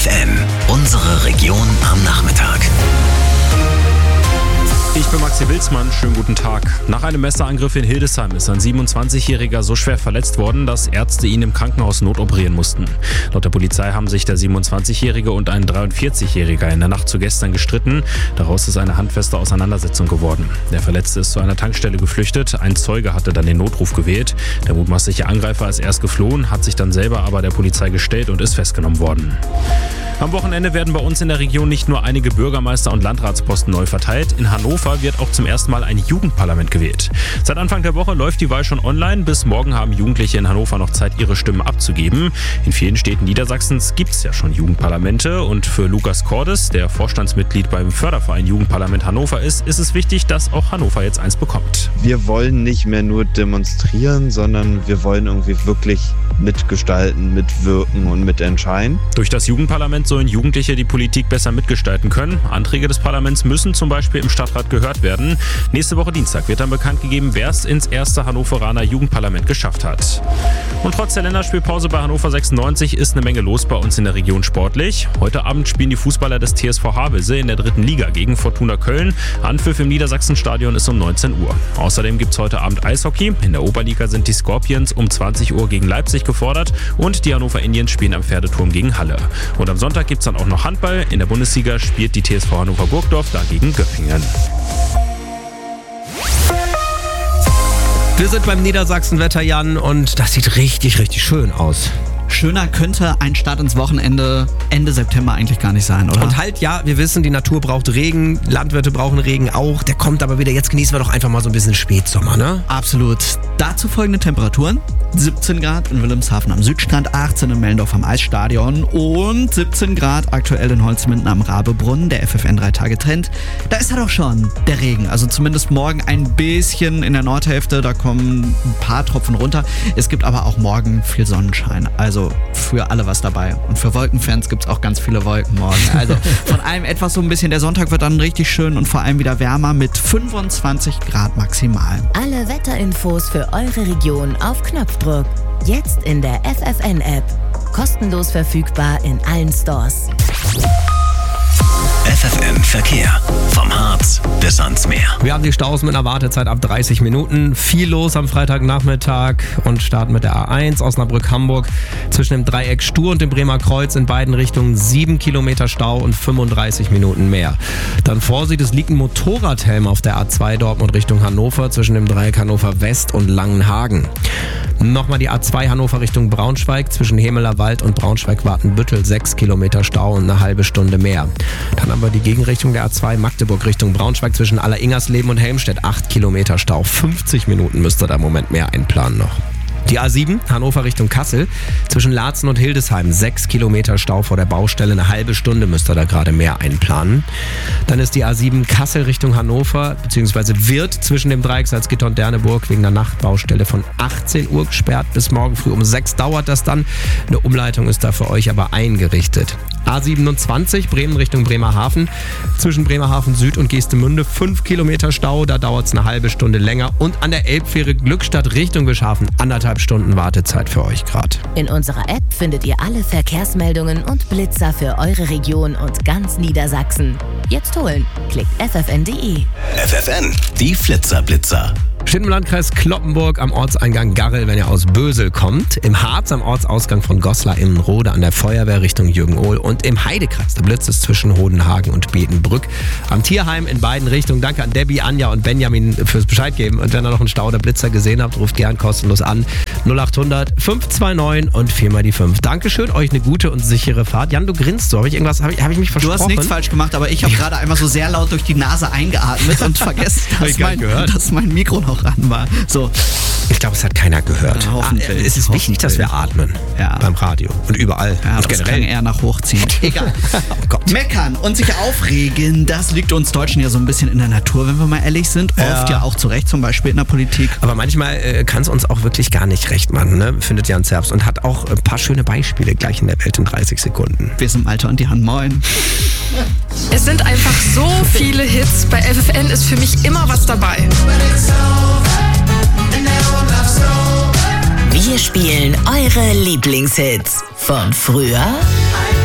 FFN, unsere Region am Nachmittag. Ich bin Maxi Wilsmann, schönen guten Tag. Nach einem Messerangriff in Hildesheim ist ein 27-Jähriger so schwer verletzt worden, dass Ärzte ihn im Krankenhaus notoperieren mussten. Laut der Polizei haben sich der 27-Jährige und ein 43-Jähriger in der Nacht zu gestern gestritten. Daraus ist eine handfeste Auseinandersetzung geworden. Der Verletzte ist zu einer Tankstelle geflüchtet. Ein Zeuge hatte dann den Notruf gewählt. Der mutmaßliche Angreifer ist erst geflohen, hat sich dann selber aber der Polizei gestellt und ist festgenommen worden. Am Wochenende werden bei uns in der Region nicht nur einige Bürgermeister- und Landratsposten neu verteilt. In Hannover wird auch zum ersten Mal ein Jugendparlament gewählt. Seit Anfang der Woche läuft die Wahl schon online. Bis morgen haben Jugendliche in Hannover noch Zeit, ihre Stimmen abzugeben. In vielen Städten Niedersachsens gibt es ja schon Jugendparlamente. Und für Lukas Cordes, der Vorstandsmitglied beim Förderverein Jugendparlament Hannover ist es wichtig, dass auch Hannover jetzt eins bekommt. Wir wollen nicht mehr nur demonstrieren, sondern wir wollen irgendwie wirklich mitgestalten, mitwirken und mitentscheiden. Durch das Jugendparlament sollen Jugendliche die Politik besser mitgestalten können. Anträge des Parlaments müssen zum Beispiel im Stadtrat gehört werden. Nächste Woche Dienstag wird dann bekannt gegeben, wer es ins erste Hannoveraner Jugendparlament geschafft hat. Und trotz der Länderspielpause bei Hannover 96 ist eine Menge los bei uns in der Region sportlich. Heute Abend spielen die Fußballer des TSV Havelse in der 3. Liga gegen Fortuna Köln. Anpfiff im Niedersachsenstadion ist um 19 Uhr. Außerdem gibt es heute Abend Eishockey. In der Oberliga sind die Scorpions um 20 Uhr gegen Leipzig gefordert und die Hannover Indians spielen am Pferdeturm gegen Halle. Und am Sonntag gibt es dann auch noch Handball. In der Bundesliga spielt die TSV Hannover Burgdorf dagegen Göppingen. Wir sind beim Niedersachsen-Wetter, Jan, und das sieht richtig, richtig schön aus. Schöner könnte ein Start ins Wochenende Ende September eigentlich gar nicht sein, oder? Und halt, ja, wir wissen, die Natur braucht Regen, Landwirte brauchen Regen auch. Der kommt aber wieder, jetzt genießen wir doch einfach mal so ein bisschen Spätsommer, ne? Absolut. Dazu folgende Temperaturen. 17 Grad in Wilhelmshaven am Südstrand, 18 in Mellendorf am Eisstadion und 17 Grad aktuell in Holzminden am Rabebrunnen, der FFN 3-Tage-Trend. Da ist ja doch schon der Regen, also zumindest morgen ein bisschen in der Nordhälfte, da kommen ein paar Tropfen runter. Es gibt aber auch morgen viel Sonnenschein, also für alle was dabei. Und für Wolkenfans gibt es auch ganz viele Wolken morgen. Also von allem etwas so ein bisschen, der Sonntag wird dann richtig schön und vor allem wieder wärmer mit 25 Grad maximal. Alle Wetterinfos für eure Region auf Knopfdruck. Jetzt in der FFN-App. Kostenlos verfügbar in allen Stores. FFN Verkehr. Vom Harz bis ans Meer. Wir haben die Staus mit einer Wartezeit ab 30 Minuten. Viel los am Freitagnachmittag und starten mit der A1 Osnabrück-Hamburg. Zwischen dem Dreieck Stur und dem Bremer Kreuz in beiden Richtungen 7 Kilometer Stau und 35 Minuten mehr. Dann Vorsicht, es liegt ein Motorradhelm auf der A2 Dortmund Richtung Hannover zwischen dem Dreieck Hannover West und Langenhagen. Nochmal die A2 Hannover Richtung Braunschweig. Zwischen Hemeler Wald und Braunschweig-Wartenbüttel 6 Kilometer Stau und eine halbe Stunde mehr. Dann haben wir die Gegenrichtung der A2 Magdeburg Richtung Braunschweig zwischen Alleringersleben und Helmstedt. 8 Kilometer Stau. 50 Minuten müsste da im Moment mehr einplanen noch. Die A7 Hannover Richtung Kassel zwischen Laatzen und Hildesheim 6 Kilometer Stau vor der Baustelle, eine halbe Stunde müsst ihr da gerade mehr einplanen. Dann ist die A7 Kassel Richtung Hannover beziehungsweise wird zwischen dem Dreieck Salzgitter und Derneburg wegen der Nachtbaustelle von 18 Uhr gesperrt bis morgen früh um 6 dauert das dann. Eine Umleitung ist da für euch aber eingerichtet. A27 Bremen Richtung Bremerhaven zwischen Bremerhaven Süd und Geestemünde 5 Kilometer Stau, da dauert es eine halbe Stunde länger und an der Elbfähre Glückstadt Richtung Bischhafen 1,5 Stunden Wartezeit für euch gerade. In unserer App findet ihr alle Verkehrsmeldungen und Blitzer für eure Region und ganz Niedersachsen. Jetzt holen. Klickt ffn.de. FFN, die Flitzer-Blitzer. Steht im Landkreis Cloppenburg am Ortseingang Garrel, wenn ihr aus Bösel kommt. Im Harz am Ortsausgang von Goslar-Immenrode an der Feuerwehr Richtung Jürgen-Ohl. Und im Heidekreis, der Blitz ist zwischen Hodenhagen und Betenbrück. Am Tierheim in beiden Richtungen. Danke an Debbie, Anja und Benjamin fürs Bescheid geben. Und wenn ihr noch einen Stau oder Blitzer gesehen habt, ruft gern kostenlos an. 0800 529 und 4 die 5. Dankeschön, euch eine gute und sichere Fahrt. Jan, du grinst so. Habe ich mich versprochen? Du hast nichts falsch gemacht, aber ich habe gerade einmal so sehr laut durch die Nase eingeatmet und vergessen, dass mein Mikro noch ran war. So. Ich glaube, es hat keiner gehört. Ja, hoffentlich. Es ist wichtig, dass wir atmen. Ja. Beim Radio und überall. Ja, und das klang eher nach Hochziehen. Egal. Oh Gott. Meckern und sich aufregen, das liegt uns Deutschen ja so ein bisschen in der Natur, wenn wir mal ehrlich sind. Oft ja auch zu Recht, zum Beispiel in der Politik. Aber manchmal kann es uns auch wirklich gar nicht recht machen, ne? Findet Jan Zerbst. Und hat auch ein paar schöne Beispiele gleich in der Welt in 30 Sekunden. Wir sind Malte und die Hand, moin. Es sind einfach so viele Hits. Bei FFN ist für mich immer was dabei. Wir spielen eure Lieblingshits von früher